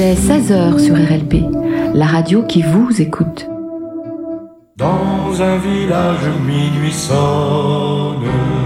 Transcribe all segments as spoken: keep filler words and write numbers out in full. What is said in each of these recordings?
Il est seize heures sur R L B, la radio qui vous écoute. Dans un village minuit sonne,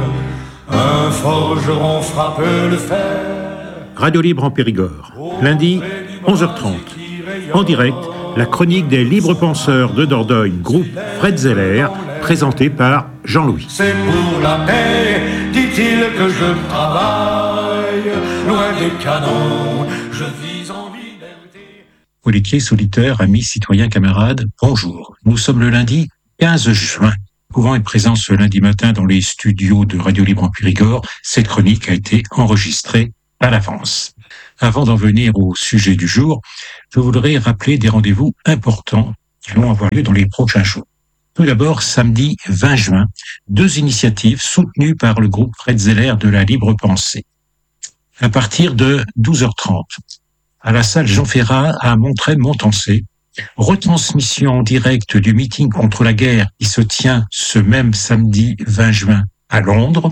un forgeron frappe le fer. Radio Libre en Périgord, lundi, onze heures trente. En direct, la chronique des libres penseurs de Dordogne, groupe Fred Zeller, présentée par Jean-Louis. C'est pour la paix, dit-il, que je travaille, loin des canons, je vis en liberté. Politiques, solitaires, amis, citoyens, camarades, bonjour. Nous sommes le lundi quinze juin. Pouvant être présent ce lundi matin dans les studios de Radio Libre en Périgord, cette chronique a été enregistrée à l'avance. Avant d'en venir au sujet du jour, je voudrais rappeler des rendez-vous importants qui vont avoir lieu dans les prochains jours. Tout d'abord, samedi vingt juin, deux initiatives soutenues par le groupe Fred Zeller de la Libre Pensée. À partir de douze heures trente, à la salle Jean Ferrat à Montreuil-Montancé, retransmission en direct du meeting contre la guerre qui se tient ce même samedi vingt juin à Londres,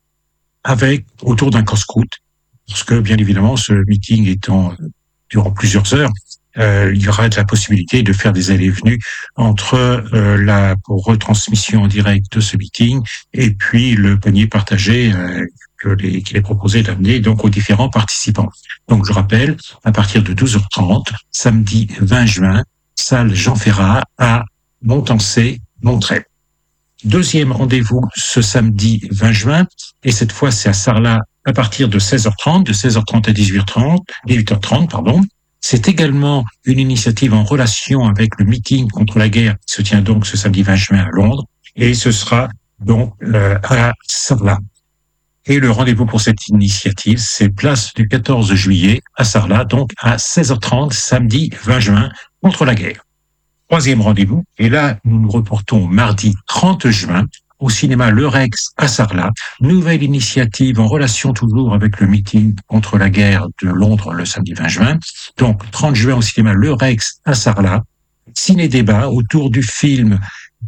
avec autour d'un camp scout, parce que bien évidemment ce meeting étant durant plusieurs heures, euh, il y aura de la possibilité de faire des allées et venues entre euh, la retransmission en direct de ce meeting et puis le panier partagé euh, que les, qu'il est proposé d'amener donc aux différents participants. Donc je rappelle, à partir de douze heures trente, samedi vingt juin, salle Jean Ferrat à Montancé, Montreuil. Deuxième rendez-vous ce samedi vingt juin, et cette fois c'est à Sarlat à partir de seize heures trente, de seize heures trente à dix-huit heures trente, dix-huit heures trente, pardon. C'est également une initiative en relation avec le meeting contre la guerre qui se tient donc ce samedi vingt juin à Londres, et ce sera donc euh, à Sarlat. Et le rendez-vous pour cette initiative, c'est place du quatorze juillet à Sarlat, donc à seize heures trente, samedi vingt juin, contre la guerre. Troisième rendez-vous, et là, nous nous reportons mardi trente juin, au cinéma Le Rex à Sarlat. Nouvelle initiative en relation toujours avec le meeting contre la guerre de Londres le samedi vingt juin. Donc, trente juin au cinéma Le Rex à Sarlat. Ciné-débat autour du film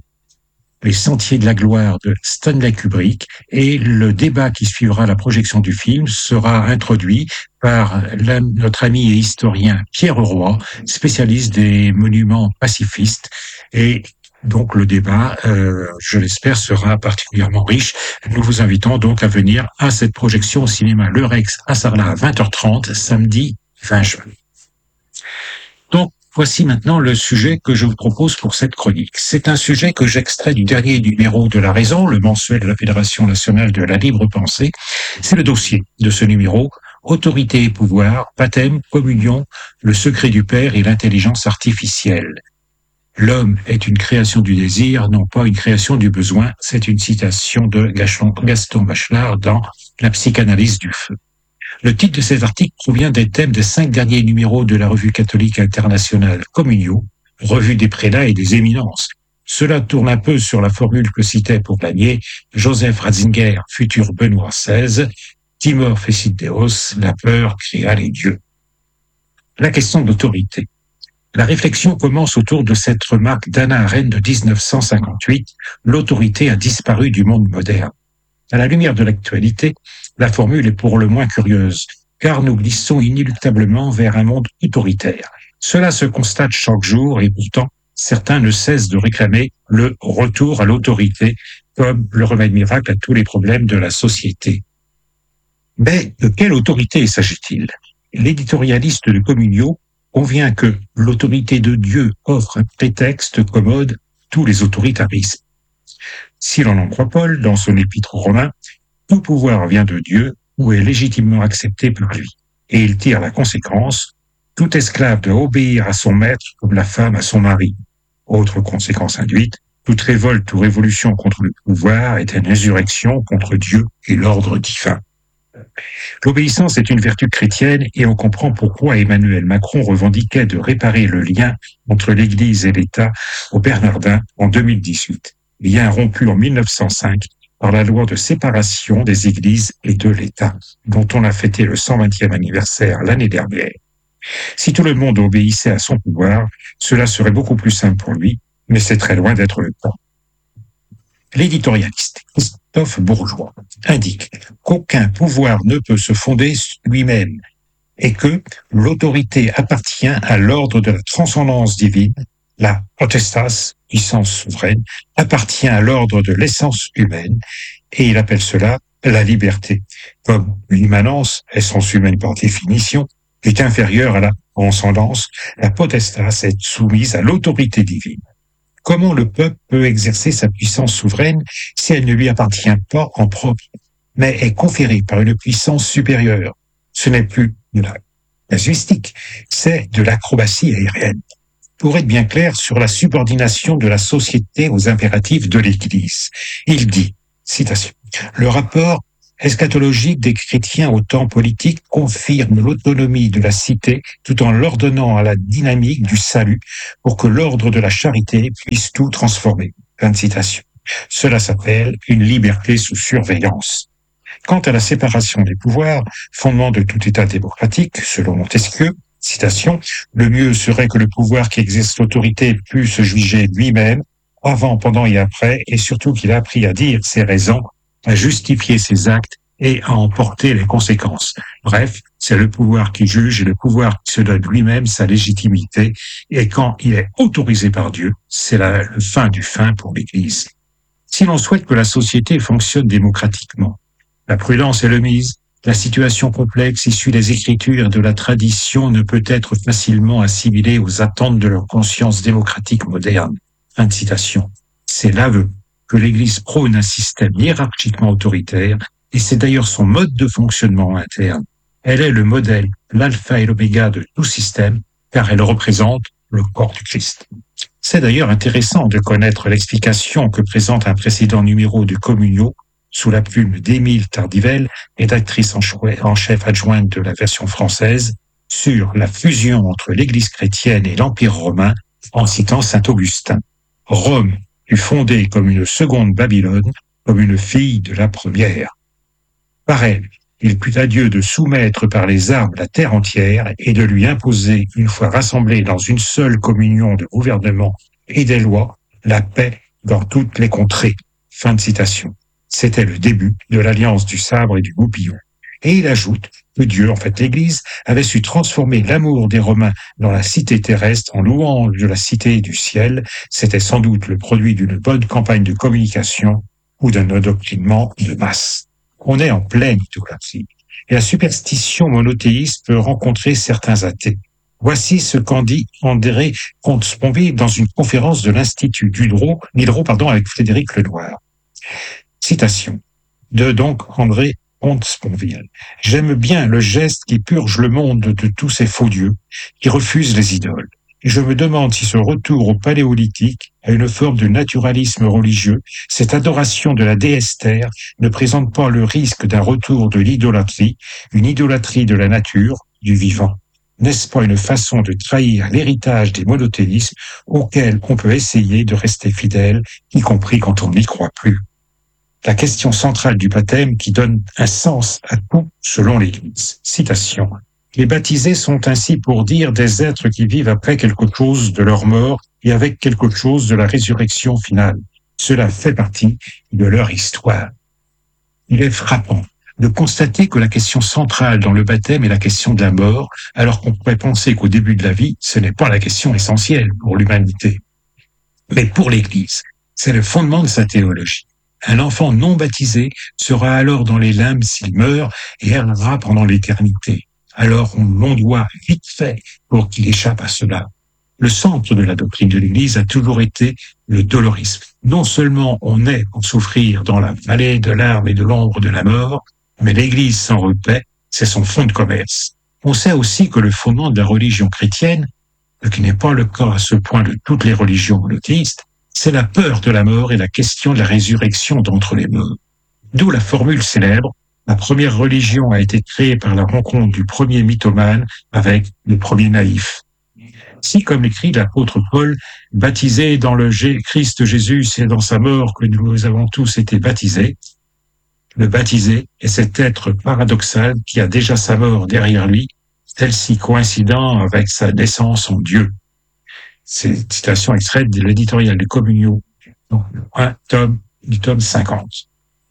Les Sentiers de la Gloire de Stanley Kubrick, et le débat qui suivra la projection du film sera introduit par la, notre ami et historien Pierre Roy, spécialiste des monuments pacifistes, et donc le débat, euh, je l'espère, sera particulièrement riche. Nous vous invitons donc à venir à cette projection au cinéma Le Rex à Sarlat à vingt heures trente, samedi vingt juin. Donc, voici maintenant le sujet que je vous propose pour cette chronique. C'est un sujet que j'extrais du dernier numéro de La Raison, le mensuel de la Fédération nationale de la libre pensée. C'est le dossier de ce numéro, Autorité et pouvoir, baptême, communion, le secret du Père et l'intelligence artificielle. L'homme est une création du désir, non pas une création du besoin. C'est une citation de Gaston Bachelard dans La psychanalyse du feu. Le titre de cet article provient des thèmes des cinq derniers numéros de la revue catholique internationale Communio, revue des prélats et des éminences. Cela tourne un peu sur la formule que citait pour gagner Joseph Ratzinger, futur Benoît seize, Timor fecit Deus, la peur créa les dieux. La question d'autorité. La réflexion commence autour de cette remarque d'Hannah Arendt de dix-neuf cent cinquante-huit, l'autorité a disparu du monde moderne. À la lumière de l'actualité, la formule est pour le moins curieuse, car nous glissons inéluctablement vers un monde autoritaire. Cela se constate chaque jour et pourtant, certains ne cessent de réclamer le retour à l'autorité comme le remède miracle à tous les problèmes de la société. Mais de quelle autorité s'agit-il ? L'éditorialiste de Communio convient que l'autorité de Dieu offre un prétexte commode à tous les autoritarismes. Si l'on en croit Paul, dans son épître aux Romains, tout pouvoir vient de Dieu ou est légitimement accepté par lui. Et il tire la conséquence, tout esclave doit obéir à son maître comme la femme à son mari. Autre conséquence induite, toute révolte ou révolution contre le pouvoir est une insurrection contre Dieu et l'ordre divin. L'obéissance est une vertu chrétienne et on comprend pourquoi Emmanuel Macron revendiquait de réparer le lien entre l'Église et l'État au Bernardin en deux mille dix-huit. Lien rompu en mille neuf cent cinq par la loi de séparation des Églises et de l'État, dont on a fêté le cent vingtième anniversaire l'année dernière. Si tout le monde obéissait à son pouvoir, cela serait beaucoup plus simple pour lui, mais c'est très loin d'être le cas. L'éditorialiste Christophe Bourgeois indique qu'aucun pouvoir ne peut se fonder lui-même, et que l'autorité appartient à l'ordre de la transcendance divine, la potestas, puissance souveraine, appartient à l'ordre de l'essence humaine, et il appelle cela la liberté. Comme l'immanence, essence humaine par définition, est inférieure à la transcendance, la potestas est soumise à l'autorité divine. Comment le peuple peut exercer sa puissance souveraine si elle ne lui appartient pas en propre, mais est conférée par une puissance supérieure? Ce n'est plus de la casuistique, c'est de l'acrobatie aérienne. Pour être bien clair sur la subordination de la société aux impératifs de l'Église, il dit, citation, « Le rapport eschatologique des chrétiens au temps politique confirme l'autonomie de la cité tout en l'ordonnant à la dynamique du salut pour que l'ordre de la charité puisse tout transformer. » Fin de citation. Cela s'appelle une liberté sous surveillance. Quant à la séparation des pouvoirs, fondement de tout État démocratique, selon Montesquieu, citation, « Le mieux serait que le pouvoir qui exerce l'autorité puisse se juger lui-même, avant, pendant et après, et surtout qu'il a appris à dire ses raisons, à justifier ses actes et à en porter les conséquences. Bref, c'est le pouvoir qui juge et le pouvoir qui se donne lui-même sa légitimité, et quand il est autorisé par Dieu, c'est la, le fin du fin pour l'Église. Si l'on souhaite que la société fonctionne démocratiquement, la prudence est le mise, la situation complexe issue des Écritures et de la tradition ne peut être facilement assimilée aux attentes de leur conscience démocratique moderne. Fin de citation. C'est l'aveu que l'Église prône un système hiérarchiquement autoritaire, et c'est d'ailleurs son mode de fonctionnement interne. Elle est le modèle, l'alpha et l'oméga de tout système, car elle représente le corps du Christ. C'est d'ailleurs intéressant de connaître l'explication que présente un précédent numéro de Communio, sous la plume d'Émile Tardivelle, rédactrice en chef adjointe de la version française, sur la fusion entre l'Église chrétienne et l'Empire romain, en citant saint Augustin. Rome fut fondée comme une seconde Babylone, comme une fille de la première. Par elle, il plut à Dieu de soumettre par les armes la terre entière et de lui imposer, une fois rassemblés dans une seule communion de gouvernement et des lois, la paix dans toutes les contrées. Fin de citation. C'était le début de l'alliance du sabre et du goupillon. Et il ajoute que Dieu, en fait l'Église, avait su transformer l'amour des Romains dans la cité terrestre en louange de la cité du ciel. C'était sans doute le produit d'une bonne campagne de communication ou d'un endoctrinement de masse. On est en pleine idolâtrie. Et la superstition monothéiste peut rencontrer certains athées. Voici ce qu'en dit André Comte-Sponville dans une conférence de l'Institut Diderot, Diderot pardon, avec Frédéric Lenoir. Citation de donc André Comte-Sponville. « J'aime bien le geste qui purge le monde de tous ces faux dieux, qui refusent les idoles. Et je me demande si ce retour au paléolithique, à une forme de naturalisme religieux, cette adoration de la déesse terre, ne présente pas le risque d'un retour de l'idolâtrie, une idolâtrie de la nature, du vivant. N'est-ce pas une façon de trahir l'héritage des monothéismes auquel on peut essayer de rester fidèle, y compris quand on n'y croit plus? La question centrale du baptême qui donne un sens à tout selon l'Église. Citation. Les baptisés sont ainsi pour dire des êtres qui vivent après quelque chose de leur mort et avec quelque chose de la résurrection finale. Cela fait partie de leur histoire. Il est frappant de constater que la question centrale dans le baptême est la question de la mort, alors qu'on pourrait penser qu'au début de la vie, ce n'est pas la question essentielle pour l'humanité. Mais pour l'Église, c'est le fondement de sa théologie. Un enfant non baptisé sera alors dans les limbes s'il meurt et errera pendant l'éternité. Alors on doit vite fait pour qu'il échappe à cela. Le centre de la doctrine de l'Église a toujours été le dolorisme. Non seulement on est pour souffrir dans la vallée de larmes et de l'ombre de la mort, mais l'Église sans repaix, c'est son fonds de commerce. On sait aussi que le fondement de la religion chrétienne, ce qui n'est pas le cas à ce point de toutes les religions monothéistes, c'est la peur de la mort et la question de la résurrection d'entre les morts. D'où la formule célèbre, la première religion a été créée par la rencontre du premier mythomane avec le premier naïf. Si, comme écrit l'apôtre Paul, baptisé dans le Christ Jésus, c'est dans sa mort que nous avons tous été baptisés, le baptisé est cet être paradoxal qui a déjà sa mort derrière lui, celle-ci coïncidant avec sa naissance en Dieu. C'est une citation extraite de l'éditorial de Communio, donc un tome, du tome cinquante.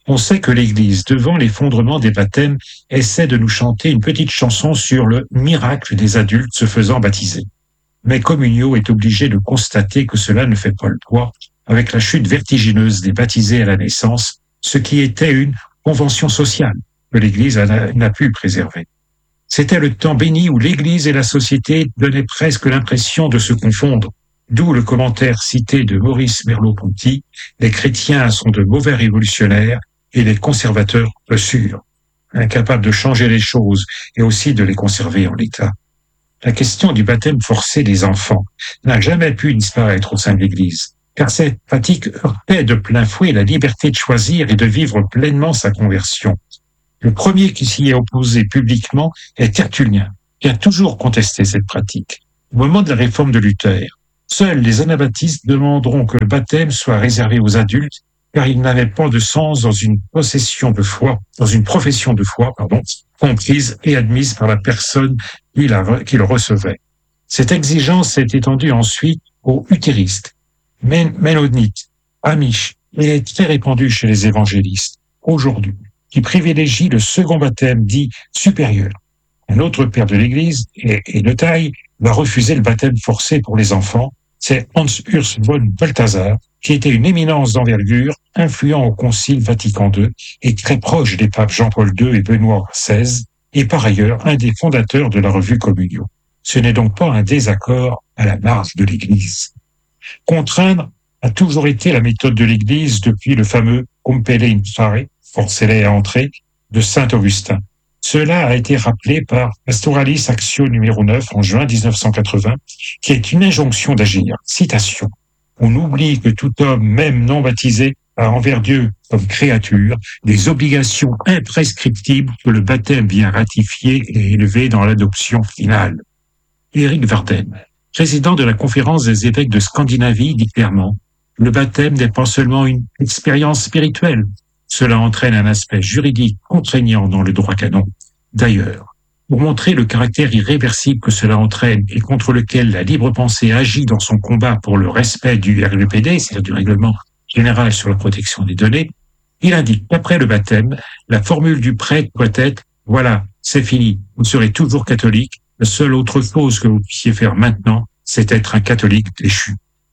On sait que l'Église, devant l'effondrement des baptêmes, essaie de nous chanter une petite chanson sur le miracle des adultes se faisant baptiser. Mais Communio est obligé de constater que cela ne fait pas le poids avec la chute vertigineuse des baptisés à la naissance, ce qui était une convention sociale que l'Église n'a pu préserver. C'était le temps béni où l'Église et la société donnaient presque l'impression de se confondre, d'où le commentaire cité de Maurice Merleau-Ponty, « Les chrétiens sont de mauvais révolutionnaires et les conservateurs peu sûrs, incapables de changer les choses et aussi de les conserver en l'état. » La question du baptême forcé des enfants n'a jamais pu disparaître au sein de l'Église, car cette pratique heurtait de plein fouet la liberté de choisir et de vivre pleinement sa conversion. Le premier qui s'y est opposé publiquement est Tertullien, qui a toujours contesté cette pratique. Au moment de la réforme de Luther, seuls les anabaptistes demanderont que le baptême soit réservé aux adultes, car il n'avait pas de sens dans une possession de foi, dans une profession de foi, pardon, comprise et admise par la personne qui, la, qui le recevait. Cette exigence s'est étendue ensuite aux utéristes, mennonites, amish, et est très répandue chez les évangélistes, aujourd'hui, qui privilégient le second baptême dit supérieur. Un autre père de l'Église, et, et de taille, va refuser le baptême forcé pour les enfants. C'est Hans Urs von Balthasar, qui était une éminence d'envergure, influent au Concile Vatican deux et très proche des papes Jean-Paul deux et Benoît seize, et par ailleurs un des fondateurs de la revue Communio. Ce n'est donc pas un désaccord à la marge de l'Église. Contraindre a toujours été la méthode de l'Église depuis le fameux compelle intrare, forcez-les à entrer, de saint Augustin. Cela a été rappelé par Pastoralis Actio numéro neuf en juin dix-neuf cent quatre-vingts, qui est une injonction d'agir. Citation. On oublie que tout homme, même non baptisé, a envers Dieu comme créature des obligations imprescriptibles que le baptême vient ratifier et élever dans l'adoption finale. Éric Varden, président de la conférence des évêques de Scandinavie, dit clairement « Le baptême n'est pas seulement une expérience spirituelle, cela entraîne un aspect juridique contraignant dans le droit canon. D'ailleurs, pour montrer le caractère irréversible que cela entraîne et contre lequel la libre pensée agit dans son combat pour le respect du R G P D, c'est-à-dire du Règlement général sur la protection des données, il indique qu'après le baptême, la formule du prêtre doit être « Voilà, c'est fini, vous serez toujours catholique, la seule autre chose que vous puissiez faire maintenant, c'est être un catholique déchu. »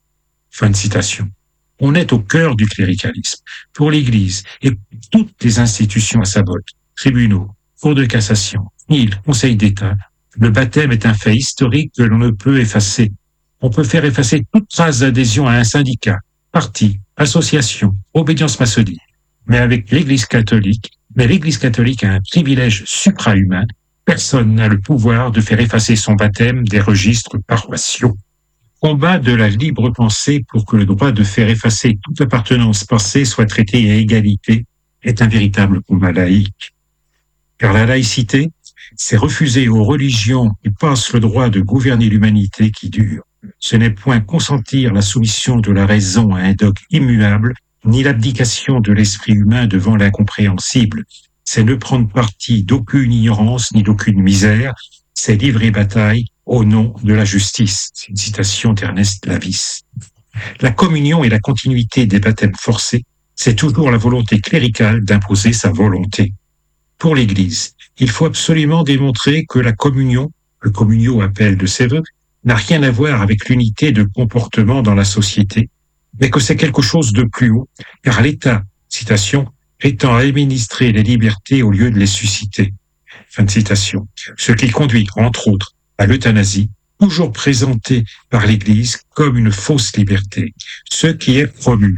Fin de citation. On est au cœur du cléricalisme. Pour l'Église et toutes les institutions à sa botte, tribunaux, cours de cassation, C N I L, Conseil d'État, le baptême est un fait historique que l'on ne peut effacer. On peut faire effacer toute trace d'adhésion à un syndicat, parti, association, obédience maçonnique. Mais avec l'Église catholique, mais l'Église catholique a un privilège suprahumain. Personne n'a le pouvoir de faire effacer son baptême des registres paroissiaux. Combat de la libre pensée pour que le droit de faire effacer toute appartenance passée soit traité à égalité est un véritable combat laïque. Car la laïcité, c'est refuser aux religions qui passent le droit de gouverner l'humanité qui dure. Ce n'est point consentir la soumission de la raison à un dogme immuable, ni l'abdication de l'esprit humain devant l'incompréhensible. C'est ne prendre parti d'aucune ignorance ni d'aucune misère, c'est livrer bataille au nom de la justice. C'est une citation d'Ernest Lavis. La communion et la continuité des baptêmes forcés, c'est toujours la volonté cléricale d'imposer sa volonté. Pour l'Église, il faut absolument démontrer que la communion, le communio appelle de ses vœux, n'a rien à voir avec l'unité de comportement dans la société, mais que c'est quelque chose de plus haut, car l'État, citation, étant à administrer les libertés au lieu de les susciter. Fin de citation. Ce qui conduit, entre autres, à l'euthanasie, toujours présentée par l'Église comme une fausse liberté. Ce qui est promu.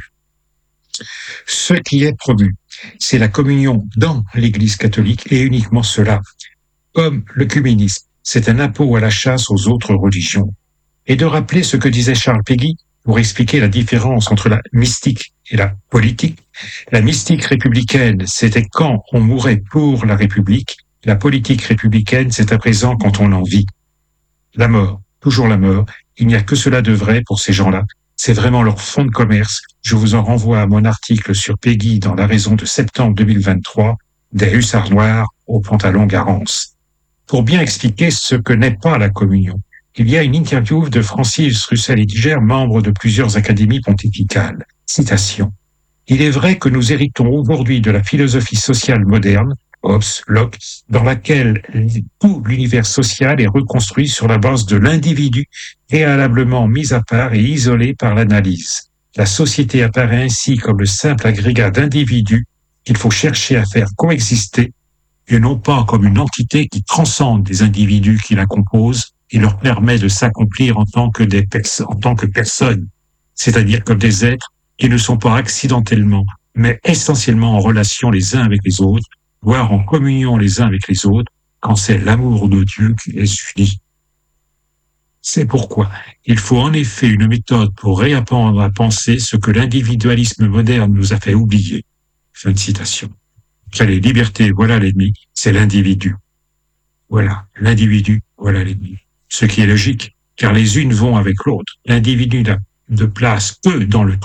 Ce qui est promu, c'est la communion dans l'Église catholique et uniquement cela. Comme l'œcuménisme, c'est un impôt à la chasse aux autres religions. Et de rappeler ce que disait Charles Péguy pour expliquer la différence entre la mystique et la politique. La mystique républicaine, c'était quand on mourait pour la République. La politique républicaine, c'est à présent quand on en vit. La mort, toujours la mort, il n'y a que cela de vrai pour ces gens-là. C'est vraiment leur fonds de commerce. Je vous en renvoie à mon article sur Péguy dans La Raison de septembre deux mille vingt-trois, des hussards noirs aux pantalons Garance. Pour bien expliquer ce que n'est pas la communion, il y a une interview de Francis Russell-Ediger, membre de plusieurs académies pontificales. Citation. Il est vrai que nous héritons aujourd'hui de la philosophie sociale moderne, Hobbes, Locke, dans laquelle tout l'univers social est reconstruit sur la base de l'individu préalablement mis à part et isolé par l'analyse. La société apparaît ainsi comme le simple agrégat d'individus qu'il faut chercher à faire coexister, et non pas comme une entité qui transcende les individus qui la composent et leur permet de s'accomplir en tant que des pers- en tant que personnes, c'est-à-dire comme des êtres qui ne sont pas accidentellement, mais essentiellement en relation les uns avec les autres, voire en communion les uns avec les autres, quand c'est l'amour de Dieu qui les unit. C'est pourquoi il faut en effet une méthode pour réapprendre à penser ce que l'individualisme moderne nous a fait oublier. Fin de citation. Quelle est liberté, voilà l'ennemi, c'est l'individu. Voilà, l'individu, voilà l'ennemi. Ce qui est logique, car les unes vont avec l'autre. L'individu n'a de place que dans le